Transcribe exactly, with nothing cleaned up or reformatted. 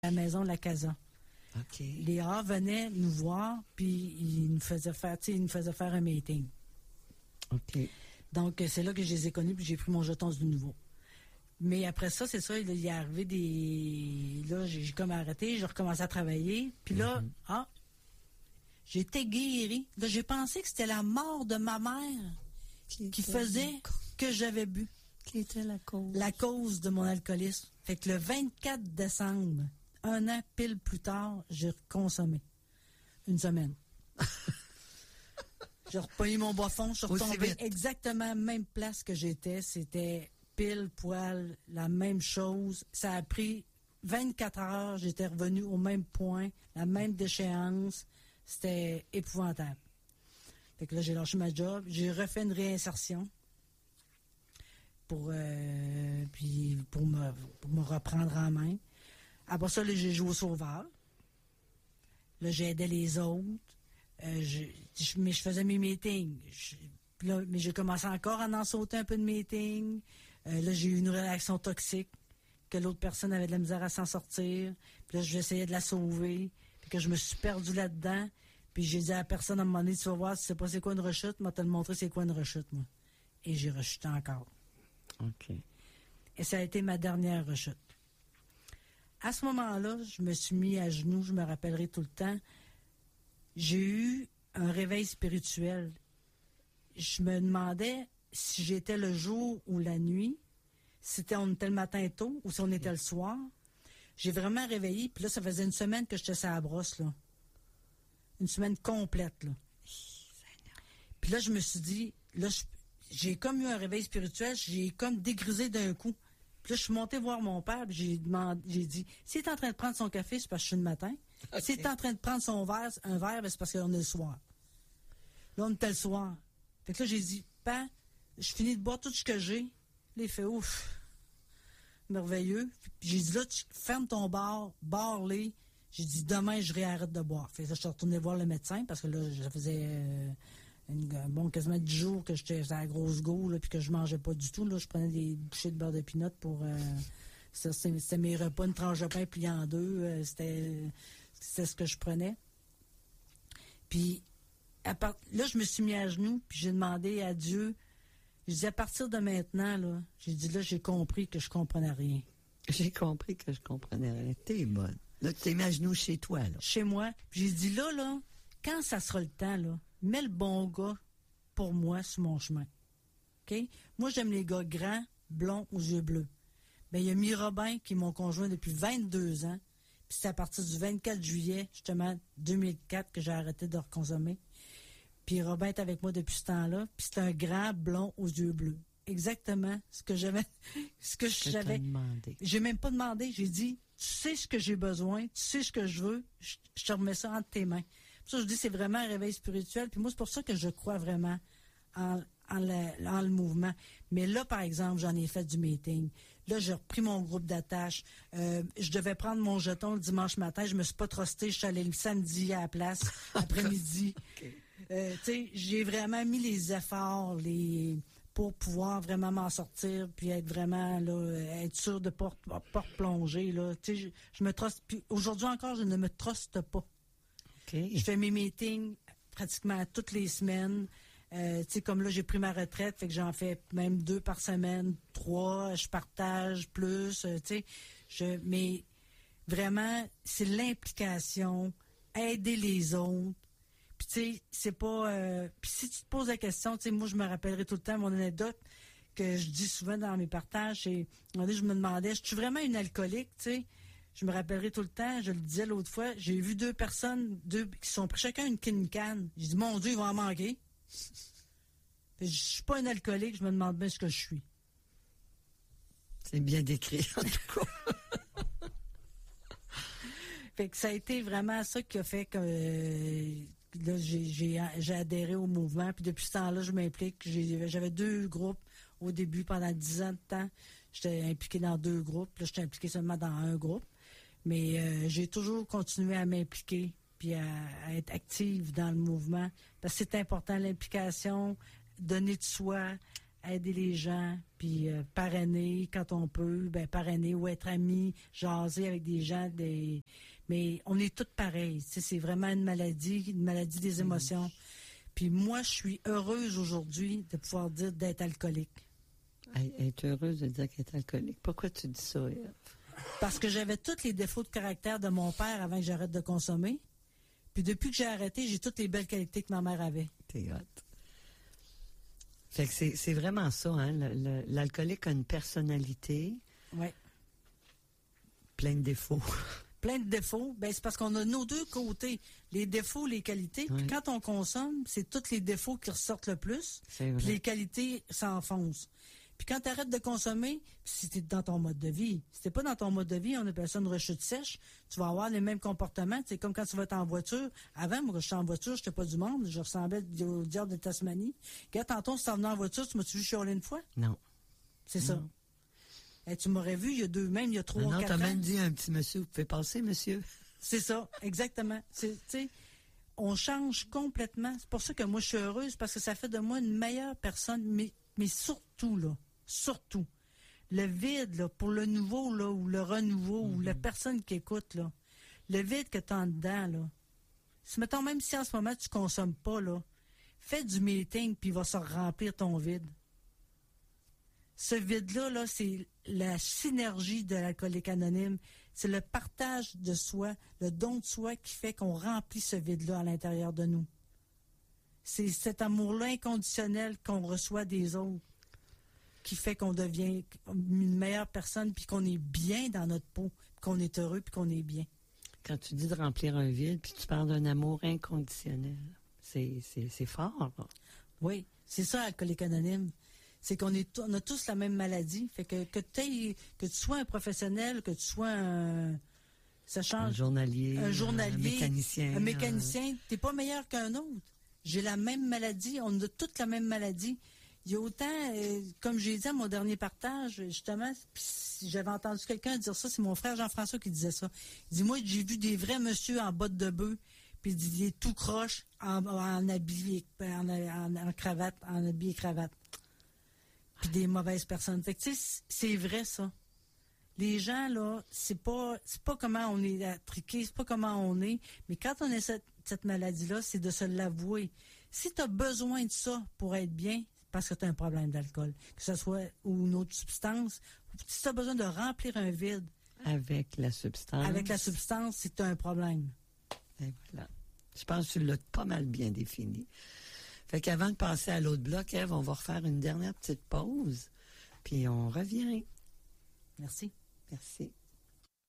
la maison de la Casa. Okay. Les A venaient nous voir, puis ils nous faisaient faire, tu sais, ils nous faisaient faire un meeting. OK. Donc, c'est là que je les ai connus, puis j'ai pris mon jeton du nouveau. Mais après ça, c'est ça, il est arrivé des... Là, j'ai, j'ai comme arrêté, j'ai recommencé à travailler. Puis là, mm-hmm. ah, j'ai été guérie. Là, j'ai pensé que c'était la mort de ma mère qui, qui faisait que j'avais bu. Qui était la cause? La cause de mon alcoolisme. Fait que le vingt-quatre décembre, un an pile plus tard, j'ai consommé. Une semaine. J'ai repogné mon bas-fond, je suis retombée exactement même place que j'étais. C'était pile poil, la même chose. Ça a pris vingt-quatre heures, j'étais revenu au même point, la même déchéance. C'était épouvantable. Fait que là, j'ai lâché ma job. J'ai refait une réinsertion pour, euh, puis pour, me, pour me reprendre en main. Après ça, là, j'ai joué au sauveur. Là, j'aidais les autres. Euh, je, je, mais je faisais mes meetings. Je, là, mais j'ai commencé encore à en sauter un peu de meetings. Euh, là, j'ai eu une relation toxique, que l'autre personne avait de la misère à s'en sortir. Puis là, j'essayais de la sauver. Puis que je me suis perdu là-dedans. Puis j'ai dit à la personne à un moment donné, tu vas voir, si tu sais pas c'est quoi une rechute, moi, te le montrer c'est quoi une rechute, moi. Et j'ai rechuté encore. OK. Et ça a été ma dernière rechute. À ce moment-là, je me suis mis à genoux, je me rappellerai tout le temps. J'ai eu un réveil spirituel. Je me demandais si j'étais le jour ou la nuit, si c'était, on était le matin tôt ou si on était le soir. J'ai vraiment réveillé, puis là, ça faisait une semaine que j'étais sur la brosse, là. Une semaine complète, là. Puis là, je me suis dit, là, je, j'ai comme eu un réveil spirituel, j'ai comme dégrisé d'un coup. Puis là, je suis montée voir mon père, puis j'ai demandé, j'ai dit, s'il est en train de prendre son café, c'est parce que je suis le matin. Okay. S'il est en train de prendre son verre, un verre, ben, c'est parce qu'on est le soir. Là, on était le soir. Fait que là, j'ai dit, Père, je finis de boire tout ce que j'ai. Là, il fait ouf. Merveilleux. Puis j'ai dit, là, tu fermes ton bar, barre-les. J'ai dit, demain, je réarrête de boire. Fait que là, je suis retourné voir le médecin, parce que là, ça faisait euh, une, un bon quasiment dix jours que j'étais à la grosse go, là, puis que je mangeais pas du tout. Là, je prenais des bouchées de beurre de pinot pour... Euh, ça, c'était, c'était mes repas, une tranche de pain pliée en deux. Euh, c'était, c'était ce que je prenais. Puis, à part, là, je me suis mis à genoux, puis j'ai demandé à Dieu... Je dis, à partir de maintenant, là, j'ai dit, là, j'ai compris que je comprenais rien. J'ai compris que je comprenais rien. T'es bonne. Là, tu t'es mis à genoux chez toi, là. Chez moi. Puis j'ai dit, là, là, quand ça sera le temps, là, mets le bon gars pour moi sur mon chemin. OK? Moi, j'aime les gars grands, blonds, aux yeux bleus. Bien, il y a Mi Robin, qui est mon conjoint depuis vingt-deux ans. Puis c'est à partir du vingt-quatre juillet, justement, deux mille quatre, que j'ai arrêté de reconsommer. Puis Robin est avec moi depuis ce temps-là. Puis c'est un grand blond aux yeux bleus. Exactement ce que j'avais. Ce que je j'avais. demandé. J'ai même pas demandé. J'ai dit, tu sais ce que j'ai besoin, tu sais ce que je veux, je, je te remets ça entre tes mains. Pour ça, je dis, c'est vraiment un réveil spirituel. Puis moi, c'est pour ça que je crois vraiment en, en, le, en le mouvement. Mais là, par exemple, j'en ai fait du meeting. Là, j'ai repris mon groupe d'attache. Euh, je devais prendre mon jeton le dimanche matin. Je me suis pas trustée. Je suis allée le samedi à la place, après-midi. Okay. Euh, tu sais, j'ai vraiment mis les efforts les pour pouvoir vraiment m'en sortir puis être vraiment là, être sûr de pas pas plonger là. Tu sais, je, je me truste. Puis aujourd'hui encore, je ne me truste pas. Okay. Je fais mes meetings pratiquement toutes les semaines. Euh, tu sais, comme là, j'ai pris ma retraite, fait que j'en fais même deux par semaine, trois. Je partage plus. Euh, tu sais, je mais vraiment, c'est l'implication, aider les autres. Puis tu sais, c'est pas... Euh, puis si tu te poses la question, tu sais, moi, je me rappellerai tout le temps mon anecdote que je dis souvent dans mes partages, c'est... Je me demandais, je suis vraiment une alcoolique, tu sais? Je me rappellerai tout le temps, je le disais l'autre fois, j'ai vu deux personnes, deux qui sont pris chacun une, une canne. J'ai dit, mon Dieu, ils vont en manquer. Je suis pas une alcoolique, je me demande bien ce que je suis. C'est bien décrit, en tout cas. Fait que ça a été vraiment ça qui a fait que... Euh, là, j'ai, j'ai, j'ai adhéré au mouvement. Puis depuis ce temps-là, je m'implique. J'ai, j'avais deux groupes au début, pendant dix ans de temps. J'étais impliquée dans deux groupes. Là, j'étais impliquée seulement dans un groupe. Mais euh, j'ai toujours continué à m'impliquer puis à, à être active dans le mouvement. Parce que c'est important, l'implication, donner de soi, aider les gens, puis euh, parrainer quand on peut, ben parrainer ou être ami, jaser avec des gens, des... mais on est tous pareils. Tu sais, c'est vraiment une maladie, une maladie des émotions. Mmh. Puis moi, je suis heureuse aujourd'hui de pouvoir dire d'être alcoolique. Être heureuse de dire qu'elle est alcoolique. Pourquoi tu dis ça, Ève? Parce que j'avais tous les défauts de caractère de mon père avant que j'arrête de consommer. Puis depuis que j'ai arrêté, j'ai toutes les belles qualités que ma mère avait. T'es hot. Fait que c'est, c'est vraiment ça, hein? Le, le, l'alcoolique a une personnalité. Oui. Plein de défauts. Plein de défauts. Ben, c'est parce qu'on a nos deux côtés. Les défauts, les qualités. Oui. Puis quand on consomme, c'est tous les défauts qui ressortent le plus. C'est vrai. Puis les qualités s'enfoncent. Puis quand tu arrêtes de consommer, si tu es dans ton mode de vie, si tu n'es pas dans ton mode de vie, on appelle ça une rechute sèche, tu vas avoir les mêmes comportements. C'est comme quand tu vas être en voiture. Avant, moi, quand j'étais en voiture, je n'étais pas du monde. Je ressemblais au diable de Tasmanie. Regarde, tantôt, si tu venais en voiture, tu m'as-tu vu chialer une fois? Non. C'est ça. Et tu m'aurais vu il y a deux, même il y a trois, non, quatre ans. Non, tu as même ans. dit à un petit monsieur, vous pouvez passer, monsieur. C'est ça, exactement. C'est, tu sais, on change complètement. C'est pour ça que moi, je suis heureuse, parce que ça fait de moi une meilleure personne, mais, mais surtout, là, surtout, le vide, là, pour le nouveau, là, ou le renouveau, mm-hmm. ou la personne qui écoute, là, le vide que tu as en dedans, là, si, mettons, même si en ce moment, tu ne consommes pas, là, fais du meeting, puis il va se remplir ton vide. Ce vide-là, là, c'est la synergie de l'alcoolique anonyme. C'est le partage de soi, le don de soi qui fait qu'on remplit ce vide-là à l'intérieur de nous. C'est cet amour-là inconditionnel qu'on reçoit des autres qui fait qu'on devient une meilleure personne, puis qu'on est bien dans notre peau, puis qu'on est heureux, puis qu'on est bien. Quand tu dis de remplir un vide, puis tu parles d'un amour inconditionnel, c'est, c'est, c'est fort, là. Oui, c'est ça, alcoolique anonyme. C'est qu'on est, on a tous la même maladie. Fait que, que, t'aies, que tu sois un professionnel, que tu sois un... Ça change. Un journalier. Un journalier. Un mécanicien. Un mécanicien. T'es pas meilleur qu'un autre. J'ai la même maladie. On a toutes la même maladie. Il y a autant, euh, comme j'ai dit à mon dernier partage, justement, pis j'avais entendu quelqu'un dire ça, c'est mon frère Jean-François qui disait ça. Il dit, moi, j'ai vu des vrais monsieur en bottes de bœuf, puis il dit, il est tout croche, en, en habillé, en, en, en cravate, en habillé cravate. Puis des mauvaises personnes. Fait que, tu sais, c'est vrai, ça. Les gens, là, c'est pas, c'est pas comment on est attriqué, c'est pas comment on est, mais quand on a cette, cette maladie-là, c'est de se l'avouer. Si tu as besoin de ça pour être bien, parce que tu as un problème d'alcool, que ce soit ou une autre substance, si tu as besoin de remplir un vide avec la substance, avec la substance, c'est que tu as un problème. Et voilà. Je pense que tu l'as pas mal bien défini. Fait qu'avant de passer à l'autre bloc, Ève, on va refaire une dernière petite pause, puis on revient. Merci. Merci.